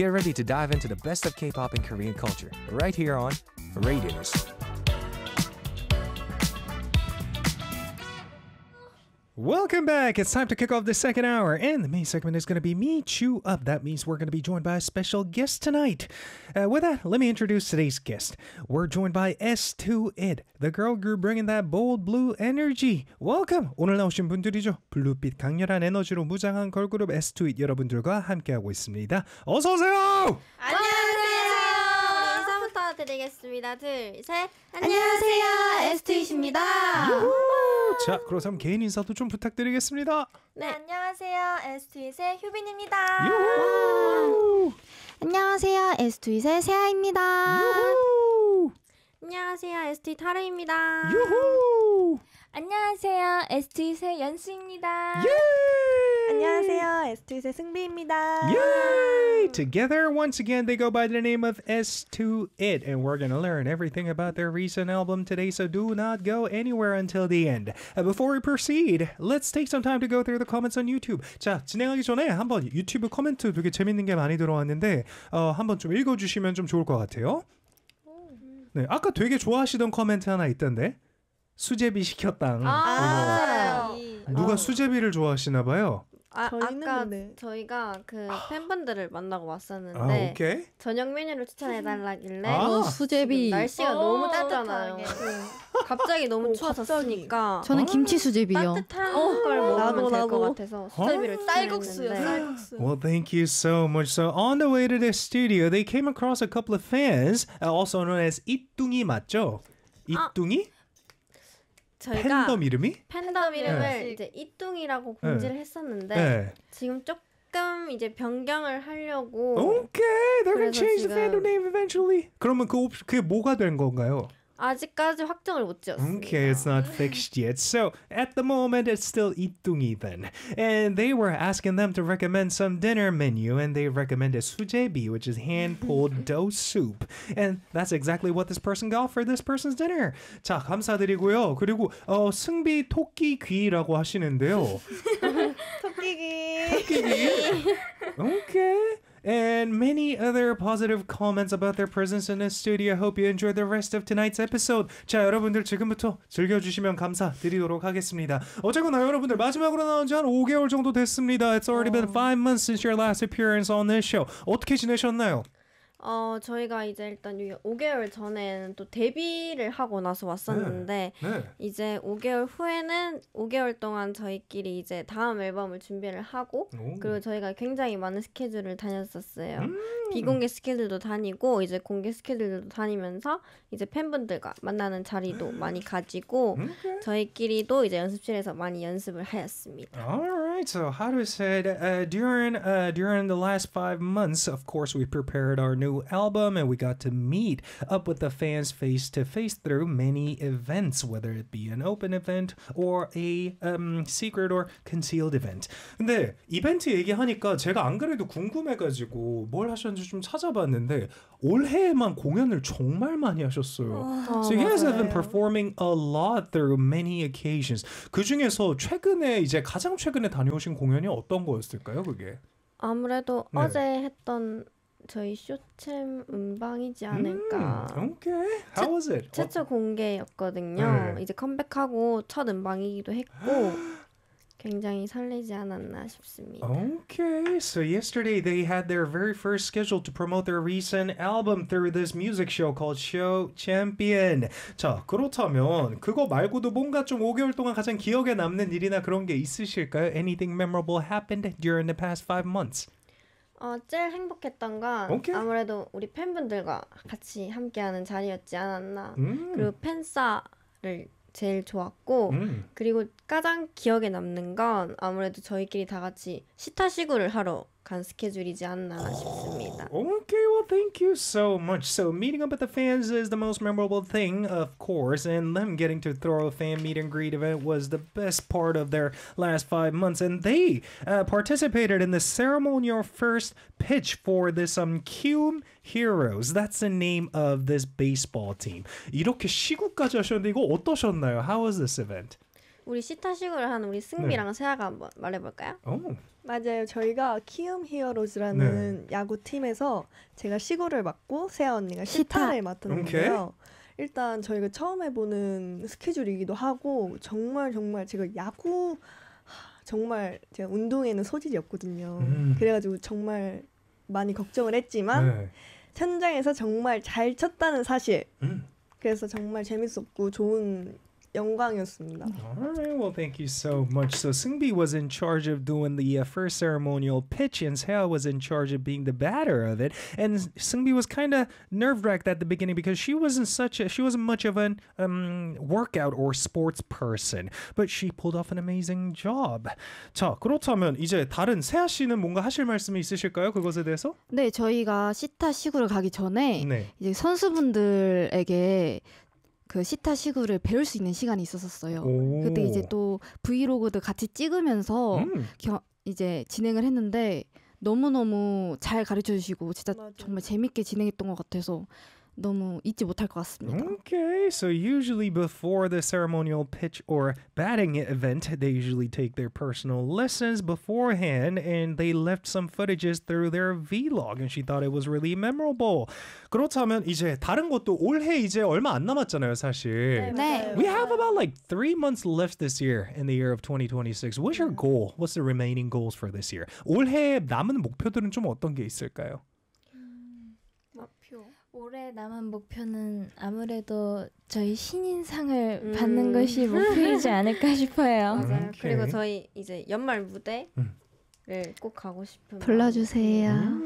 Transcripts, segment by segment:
Get ready to dive into the best of K-pop and Korean culture right here on Radius. Welcome back. It's time to kick off the second hour, and the main segment is going to be Meet You Up. That means we're going to be joined by a special guest tonight. With that, let me introduce today's guest. We're joined by S2ID, the girl group bringing that bold blue energy. Welcome. 오늘 나오신 분들이죠. 블루빛 강렬한 에너지로 무장한 걸그룹 S2ID 여러분들과 함께하고 있습니다. 어서 오세요. 안녕하세요. 인사부터 드리겠습니다. 둘, 셋. 안녕하세요. S2ID입니다. 자, 그렇다면 개인 인사도 좀 부탁드리겠습니다. 네, 안녕하세요. S2ID의 효빈입니다. 유후! 안녕하세요. S2ID의 세아입니다. 유후! 안녕하세요. S2ID 타르입니다. 유후! 안녕하세요. S2ID의 연수입니다. 안녕하세요. S2ID의 승비입니다. Yay! Together, once again, they go by the name of S2ID, and we're going to learn everything about their recent album today, so do not go anywhere until the end. Before we proceed, let's take some time to go through the comments on YouTube. 자, 진행하기 전에 한번 유튜브 코멘트 되게 재밌는 게 많이 들어왔는데 한번 좀 읽어주시면 좀 좋을 것 같아요. 네, 아까 되게 좋아하시던 코멘트 하나 있던데 수제비 시켰당. 맞아요. 누가 수제비를 좋아하시나 봐요. 저희는 아까 근데- 저희가 그 팬분들을 만나고 왔었는데 아, 오케이. 저녁 메뉴를 추천해달라길래 수제비. 날씨가 너무 춥잖아요. 따뜻하게. 갑자기 너무 오, 추워졌으니까 저는 김치 수제비요. 따뜻한 걸 먹으면 될 것 나도. 같아서 수제비를 쌀국수요, 추천했는데 쌀국수. Well, thank you so much. So on the way to the studio, they came across a couple of fans, also known as 이뚱이 맞죠? 이뚱이? 저희가 팬덤 이름이? 팬덤 이름을 네. 이제 이뚱이라고 공지를 했었는데 네. 지금 조금 이제 변경을 하려고 Okay, they're gonna 그래서 change the 지금- fandom name eventually. 그러면 그게 뭐가 된 건가요? 아직까지 확정을 못 지었습니다. Okay, it's not fixed yet. So at the moment, it's still 이뚱이 then. And they were asking them to recommend some dinner menu, and they recommended 수제비, which is hand-pulled dough soup. And that's exactly what this person got for this person's dinner. 자, 감사드리고요. 그리고 승비 토끼 귀라고 하시는데요. 토끼기. Okay. And many other positive comments about their presence in the studio. Hope you enjoy the rest of tonight's episode. 자, 여러분들 지금부터 즐겨주시면 감사드리도록 하겠습니다. 어쨌거나 여러분들 마지막으로 나온 지 한 5개월 정도 됐습니다. It's already been 5 months since your last appearance on this show. 어떻게 지내셨나요? 저희가 이제 일단 5개월 전에는 또 데뷔를 하고 나서 왔었는데 네. 이제 5개월 후에는 5개월 동안 저희끼리 이제 다음 앨범을 준비를 하고 오. 그리고 저희가 굉장히 많은 스케줄을 다녔었어요. 비공개 스케줄도 다니고 이제 공개 스케줄도 다니면서 이제 팬분들과 만나는 자리도 많이 가지고 저희끼리도 이제 연습실에서 많이 연습을 하였습니다. Alright, so Haru said during the last 5 months, of course, we prepared our new album and we got to meet up with the fans face to face through many events, whether it be an open event or a secret or concealed event. 근데 이벤트 얘기하니까 제가 안 그래도 궁금해가지고 뭘 하셨는지 좀 찾아봤는데 올해에만 공연을 정말 많이 하셨어요. So you guys have been performing a lot through many occasions. 그 중에서 가장 최근에 다녀오신 공연이 어떤 거였을까요, 그게? 아무래도 네. 어제 했던 저희 쇼챔 음방이지 않을까. Okay. How was it? 최초 공개였거든요. 네. 이제 컴백하고 첫 음방이기도 했고 굉장히 설레지 않았나 싶습니다. Okay, so yesterday they had their very first schedule to promote their recent album through this music show called Show Champion. 자, 그렇다면 그거 말고도 뭔가 좀 5개월 동안 가장 기억에 남는 일이나 그런 게 있으실까요? Anything memorable happened during the past 5 months? 제일 행복했던 건 오케이. 아무래도 우리 팬분들과 같이 함께하는 자리였지 않았나. 음. 그리고 팬싸를 제일 좋았고 그리고 가장 기억에 남는 건 아무래도 저희끼리 다 같이 시타시구를 하러 간 스케줄이지 않나 싶습니다. Okay, well, thank you so much. So, meeting up with the fans is the most memorable thing, of course, and them getting to throw a fan meet and greet event was the best part of their last 5 months. And they participated in the ceremonial first pitch for this Cume Heroes. That's the name of this baseball team. 이렇게 시구까지 하셨는데 이거 어떠셨나요? How was this event? 우리 시타시구를 한 우리 승비랑 세아가 한번 말해볼까요? Oh. 맞아요. 저희가 키움 히어로즈라는 야구 팀에서 제가 시구를 맡고 세아 언니가 시타를 맡았는데요. 일단 저희가 처음 해보는 스케줄이기도 하고 정말 제가 야구 정말 제가 운동에는 소질이 없거든요. 그래가지고 정말 많이 걱정을 했지만 현장에서 정말 잘 쳤다는 사실. 그래서 정말 재밌었고 좋은 영광이었습니다. All right, well, thank you so much. So Seungbi was in charge of doing the first ceremonial pitch, and Seo was in charge of being the batter of it. And Seungbi was kind of nerve-wracked at the beginning because she wasn't much of an workout or sports person, but she pulled off an amazing job. 자, 그렇다면 이제 다른 세아 씨는 뭔가 하실 말씀이 있으실까요? 그것에 대해서? 네, 저희가 시타 시구를 가기 전에 네. 이제 선수분들에게 그 시타 시구를 배울 수 있는 시간이 있었어요. 그때 이제 또 브이로그도 같이 찍으면서 이제 진행을 했는데 너무너무 잘 가르쳐 주시고 진짜 맞아요. 정말 재밌게 진행했던 것 같아서 너무 잊지 못할 것 같습니다. Okay, so usually before the ceremonial pitch or batting event, they usually take their personal lessons beforehand, and they left some footages through their vlog, and she thought it was really memorable. 그렇다면 이제 다른 것도 올해 이제 얼마 안 남았잖아요, 사실. 네. We have about like 3 months left this year in the year of 2026. What's your goal? What's the remaining goals for this year? 올해 남은 목표들은 좀 어떤 게 있을까요? 올해 남은 목표는 아무래도 저희 신인상을 받는 것이 목표이지 않을까 싶어요. 맞아요. 오케이. 그리고 저희 이제 연말 무대를 꼭 가고 싶은 불러주세요.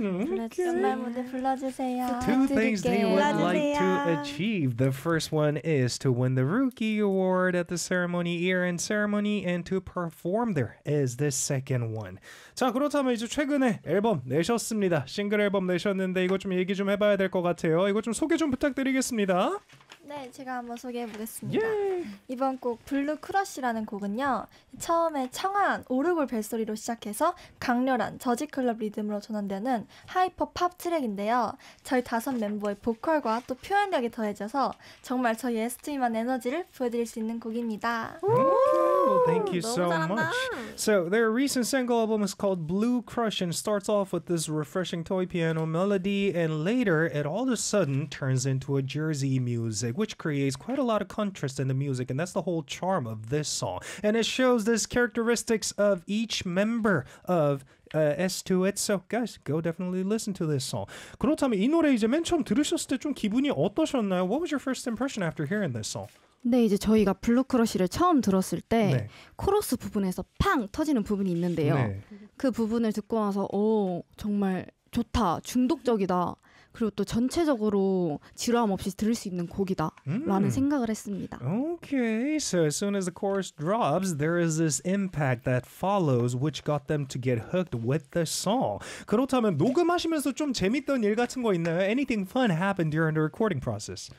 연말 무대 불러주세요. Two things they would like to 불러주세요. achieve. The first one is to win the Rookie Award at the ceremony, year-end ceremony, and to perform there is the second one. 자, 그렇다면 이제 최근에 앨범 내셨습니다. 싱글 앨범 내셨는데 이거 좀 얘기 좀 해봐야 될 것 같아요. 이거 좀 소개 좀 부탁드리겠습니다. 네, 제가 한번 소개해보겠습니다. 이번 곡 블루 크러쉬라는 곡은요. 처음에 청아한 오르골 벨소리로 시작해서 강렬한 저지클럽 리듬으로 전환되는 하이퍼 팝 트랙인데요. 저희 5 멤버의 보컬과 또 표현력이 더해져서 정말 저희 ST만 에너지를 보여드릴 수 있는 곡입니다. Well, thank you so 너무 잘한다. much. So their recent single album is called Blue Crush and starts off with this refreshing toy piano melody, and later it all of a sudden turns into a Jersey music, which creates quite a lot of contrast in the music, and that's the whole charm of this song. And it shows this characteristics of each member of S2it. So guys, go definitely listen to this song. 그렇다면 이 노래 이제 맨 처음 들으셨을 때 좀 기분이 어떠셨나요? What was your first impression after hearing this song? 네, 이제 저희가 블루크러쉬를 처음 들었을 때 네. 코러스 부분에서 팡 터지는 부분이 있는데요. 네. 그 부분을 듣고 나서 정말 좋다, 중독적이다. 그리고 또 전체적으로 지루함 없이 들을 수 있는 곡이다라는 생각을 했습니다. Okay, so as soon as the chorus drops, there is this impact that follows, which got them to get hooked with the song. 그렇다면 녹음하시면서 좀 재밌던 일 같은 거 있나요? Anything fun happened during the recording process?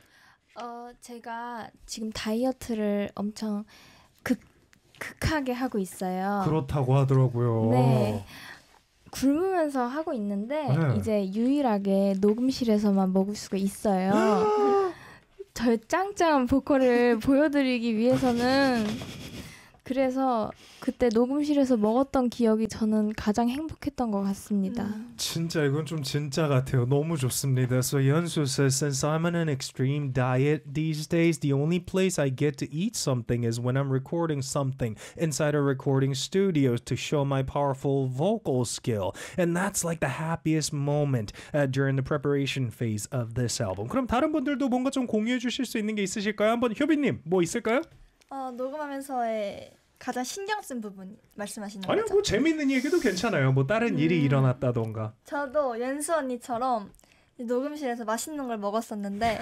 제가 지금 다이어트를 엄청 극하게 하고 있어요. 그렇다고 하더라고요. 네. 굶으면서 하고 있는데 네. 이제 유일하게 녹음실에서만 먹을 수가 있어요. 저의 짱짱한 보컬을 보여드리기 위해서는 그래서 그때 녹음실에서 먹었던 기억이 저는 가장 행복했던 것 같습니다. 진짜 이건 좀 진짜 같아요. 너무 좋습니다. So Yeonsu says, since I'm on an extreme diet these days, the only place I get to eat something is when I'm recording something inside a recording studio to show my powerful vocal skill. And that's like the happiest moment during the preparation phase of this album. 그럼 다른 분들도 뭔가 좀 공유해 주실 수 있는 게 있으실까요? 한번 효빈님 뭐 있을까요? 녹음하면서의 가장 신경 쓴 부분 말씀하시는 아니요, 거죠? 뭐 재밌는 얘기도 괜찮아요. 뭐 다른 일이 일어났다던가. 저도 연수 언니처럼 녹음실에서 맛있는 걸 먹었었는데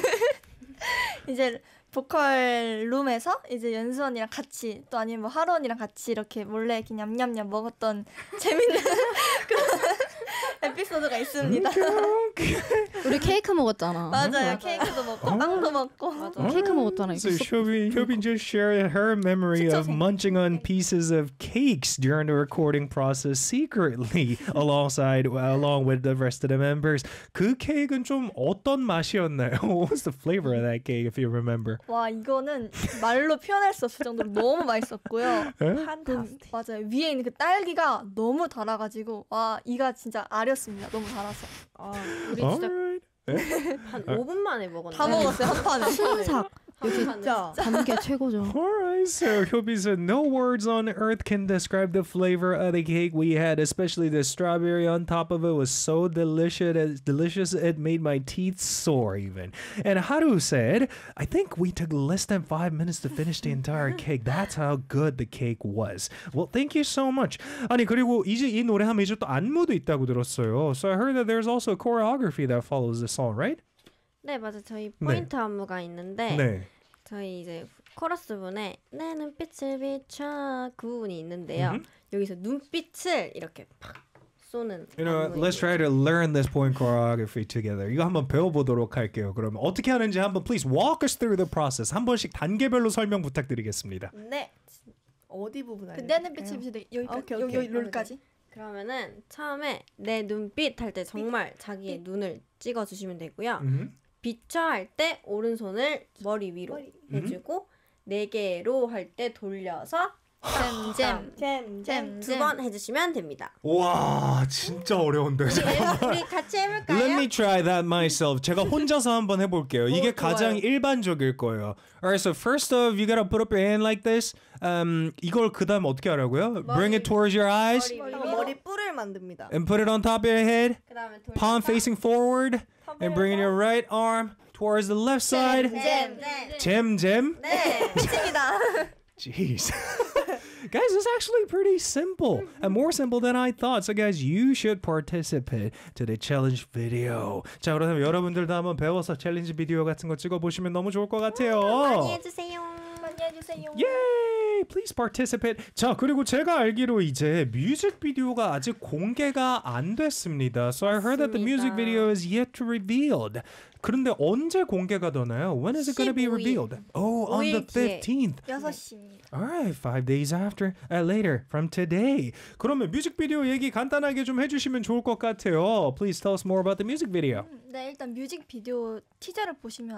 이제 보컬 룸에서 이제 연수 언니랑 같이 또 아니면 뭐 하루 언니랑 같이 이렇게 몰래 이렇게 냠냠냠 먹었던 재밌는 그런 에피소드가 있습니다. 우리 케이크 먹었잖아. 맞아요. 케이크도 먹고 빵도 먹고. 맞아. 케이크 먹었잖아. So Hyobin just shared her memory of munching on pieces of cakes during the recording process secretly along with the rest of the members. 그 케이크는 좀 어떤 맛이었나요? What was the flavor of that cake if you remember? 와 이거는 말로 표현할 수 없을 정도로 너무 맛있었고요. 판타스틱. 맞아요. 위에 있는 그 딸기가 너무 달아가지고 와 이가 진짜 아렸습니다. 너무 달아서. 우리 진짜 Alright. 한 5분 만에 먹었는데. 다 먹었어요 한 판에. 순삭. 진짜. 단게 최고죠. Alright, so Hyobi said no words on earth can describe the flavor of the cake we had, especially the strawberry on top of it was so delicious it made my teeth sore even. And Haru said, I think we took less than 5 minutes to finish the entire cake. That's how good the cake was. Well, thank you so much. 아니 그리고 이제 이 노래 하면 이제 또 안무도 있다고 들었어요. So I heard that there's also a choreography that follows the song, right? 네, 맞아요. 저희 포인트 안무가 있는데 네. 저희 이제 코러스 분에 내 눈빛을 비춰 그 부분이 있는데요. 여기서 눈빛을 이렇게 팍 쏘는 You know, 안무예요. let's try to learn this point choreography together. 이거 한번 배워보도록 할게요. 그러면 어떻게 하는지 한번 please walk us through the process. 한 번씩 단계별로 설명 부탁드리겠습니다. 네. 어디 부분 그 알려줄까요? 내 눈빛을 비추되 여기까지 오케이, 오케이. 여기까지. 그러면은 처음에 내 눈빛 할 때 정말 자기의 눈을 찍어 주시면 되고요. 비춰 할 때 오른손을 머리 위로 해주고 네 개로 할 때 돌려서 잼 두 번 해주시면 됩니다. 와, 진짜 어려운데. 우리 같이 해볼까요? Let me try that myself. 제가 혼자서 한번 해볼게요. 이게 가장 일반적일 거예요. Alright, so first off, you gotta put up your hand like this. 이걸 그 다음 어떻게 하라고요? Bring it towards your eyes 머리 뿔을 만듭니다. and put it on top of your head. 그다음에 Palm facing forward and bring your right arm towards the left side. Jem. 네. Jeez. Guys, it's actually pretty simple and more simple than I thought. So guys, you should participate to the challenge video. 자, 그러면 여러분들도 한번 배워서 챌린지 비디오 같은 거 찍어보시면 너무 좋을 것 같아요. 많이 해주세요. 많이 해주세요. Yay! Please participate. 자, 그리고 제가 알기로 이제 뮤직비디오가 아직 공개가 안 됐습니다. So I heard that the music video is yet to revealed. 그런데 언제 공개가 되나요? When is it going to be 15일. revealed? Oh, on the 15th. 6시입니다. Alright, 5 days after, later, from today. 그러면 뮤직비디오 얘기 간단하게 좀 해주시면 좋을 것 같아요. Please tell us more about the music video. 네, 일단 뮤직비디오 티저를 보시면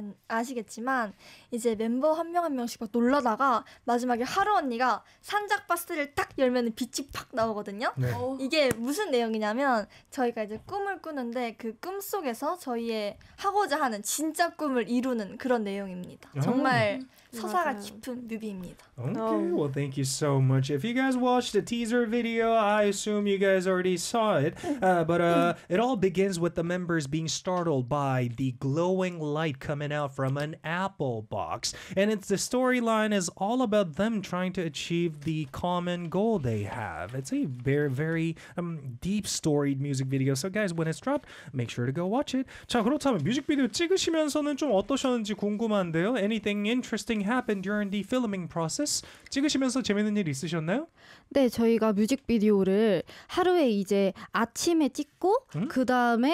아시겠지만 이제 멤버 한 명 한 명씩 막 놀라다가 마지막에 하루 언니가 산작 박스를 딱 열면 빛이 팍 나오거든요. 네. 이게 무슨 내용이냐면 저희가 이제 꿈을 꾸는데 그 꿈 속에서 저희의 하고자 하는 진짜 꿈을 이루는 그런 내용입니다. 정말 서사가 맞아요. 깊은 뮤비입니다. Okay, well, thank you so much. If you guys watched the teaser video, I assume you guys already saw it. But it all begins with the members being startled by the glowing light coming out from an apple box. And the storyline is all about them trying to achieve the common goal they have. It's a very, very deep storied music video. So guys, when it's dropped, make sure to go watch it. 자, 그렇다면 뮤직비디오 찍으시면서는 좀 어떠셨는지 궁금한데요. Anything interesting happened during the filming process? 찍으시면서 재밌는 일 있으셨나요? 네, 저희가 뮤직비디오를 하루에 이제 아침에 찍고 그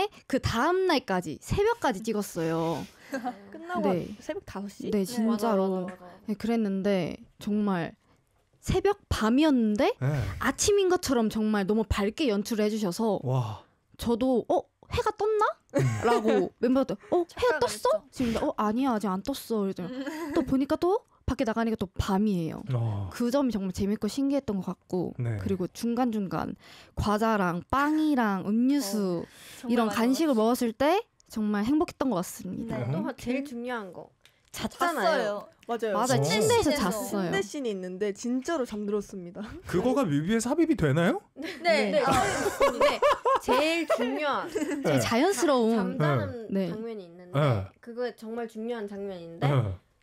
다음 날까지 새벽까지 찍었어요. 끝나고 네. 새벽 5시? 네, 진짜로. 맞아. 네, 그랬는데 정말 새벽 밤이었는데 네. 아침인 것처럼 정말 너무 밝게 연출을 해주셔서 와. 저도 해가 떴나? 라고 멤버들 해가 떴어? 지금 아니야 아직 안 떴어. 그랬더니 또 보니까 또 밖에 나가니까 또 밤이에요. 그 점이 정말 재밌고 신기했던 것 같고 네. 그리고 중간중간 과자랑 빵이랑 음료수 이런 간식을 먹었을 때 정말 행복했던 것 같습니다. 네. 또 제일 중요한 거 잤잖아요. 맞아요. 맞아, 침대에서 침대에서. 잤어요. 침대 씬이 있는데 진짜로 잠들었습니다. 그거가 뮤비에 삽입이 되나요? 네. 근데 제일 중요한 되게 자연스러운 잠자는 네. 장면이 있는데 네. 그거 정말 중요한 장면인데 네.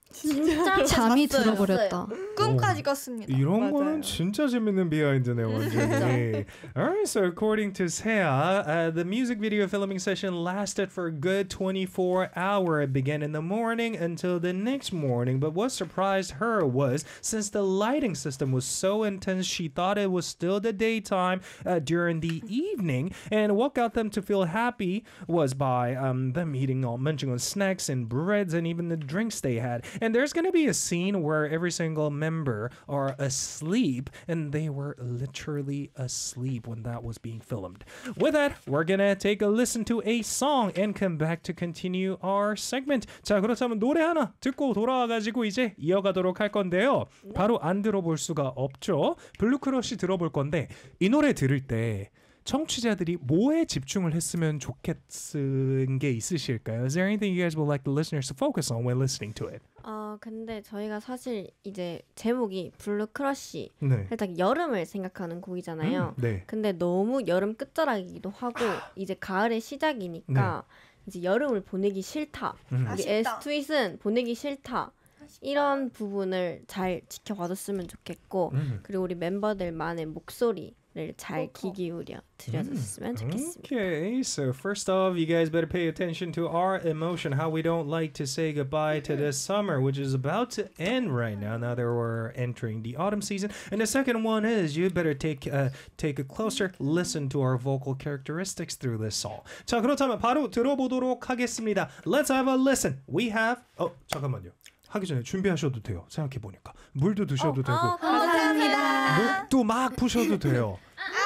진짜 잠이 잤어요. 들어버렸다. 꿈까지 꿨습니다. 이런 맞아요. 거는 진짜 재밌는 비하인드네 완전히. Alright, so according to Seah, the music video filming session lasted for a good 24 hours. It began in the morning until the next morning. But what surprised her was, since the lighting system was so intense, she thought it was still the daytime during the evening. And what got them to feel happy was by them eating all munching on snacks and breads and even the drinks they had. And there's going to be a scene where every single member are asleep, and they were literally asleep when that was being filmed. With that, we're going to take a listen to a song and come back to continue our segment. 자, 그렇다면 노래 하나 듣고 돌아와가지고 이제 이어가도록 할 건데요. 바로 안 들어볼 수가 없죠. 블루크러쉬 들어볼 건데 이 노래 들을 때 청취자들이 뭐에 집중을 했으면 좋겠은 게 있으실까요? Is there anything you guys would like the listeners to focus on when listening to it? 근데 저희가 사실 이제 제목이 블루 크러쉬 네. 살짝 여름을 생각하는 곡이잖아요. 네. 근데 너무 여름 끝자락이기도 하고 이제 가을의 시작이니까 이제 여름을 보내기 싫다. 우리 아쉽다. S2IT은 보내기 싫다. 이런 부분을 잘 지켜봐줬으면 좋겠고 그리고 우리 멤버들만의 목소리를 잘 귀 기울여 들려줬으면 좋겠습니다. Okay, so first off, you guys better pay attention to our emotion, how we don't like to say goodbye to this summer, which is about to end right now, now that we're entering the autumn season. And the second one is you better take a closer listen to our vocal characteristics through this song. 자, 그렇다면 바로 들어보도록 하겠습니다. Let's have a listen. We have... 잠깐만요. 하기 전에 준비하셔도 돼요. 생각해보니까. 물도 드셔도 되고. 감사합니다. 목도 막 푸셔도 돼요.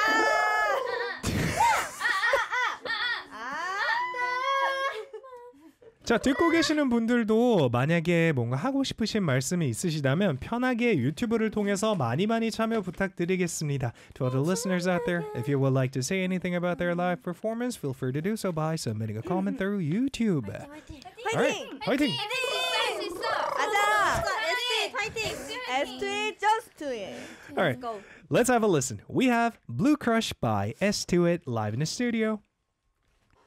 자, 듣고 계시는 분들도 만약에 뭔가 하고 싶으신 말씀이 있으시다면 편하게 유튜브를 통해서 많이 참여 부탁드리겠습니다. To all the listeners out there, if you would like to say anything about their live performance, feel free to do so by submitting a comment through YouTube. Alright, 화이팅! 가자. S2IT just do it. Alright, let's have a listen. We have Blue Crush by S2IT live in the studio.